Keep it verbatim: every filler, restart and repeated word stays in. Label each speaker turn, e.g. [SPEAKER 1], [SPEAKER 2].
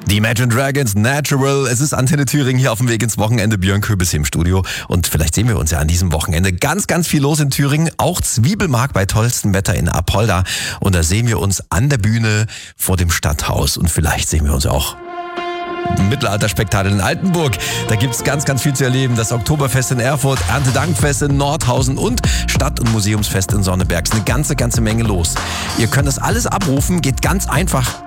[SPEAKER 1] Die Imagine Dragons, Natural. Es ist Antenne Thüringen hier auf dem Weg ins Wochenende. Björn Köbis hier im Studio. Und vielleicht sehen wir uns ja an diesem Wochenende. Ganz, ganz viel los in Thüringen. Auch Zwiebelmarkt bei tollstem Wetter in Apolda. Und da sehen wir uns an der Bühne vor dem Stadthaus. Und vielleicht sehen wir uns auch Mittelalterspektakel in Altenburg. Da gibt's ganz, ganz viel zu erleben. Das Oktoberfest in Erfurt, Erntedankfest in Nordhausen und Stadt- und Museumsfest in Sonneberg. Eine ganze, ganze Menge los. Ihr könnt das alles abrufen. Geht ganz einfach